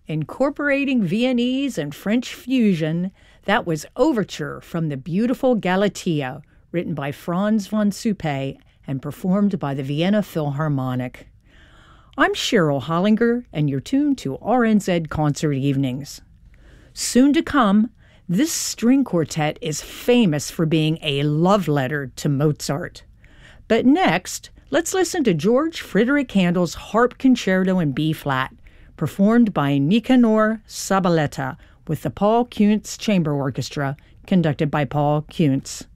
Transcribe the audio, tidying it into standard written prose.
Incorporating Viennese and French fusion, that was Overture from the beautiful Galatea, written by Franz von Suppé and performed by the Vienna Philharmonic. I'm Cheryl Hollinger, and you're tuned to RNZ Concert Evenings. Soon to come, this string quartet is famous for being a love letter to Mozart. But next, let's listen to George Frideric Handel's Harp Concerto in B-flat, performed by Nicanor Sabaleta with the Paul Kuntz Chamber Orchestra, conducted by Paul Kuntz.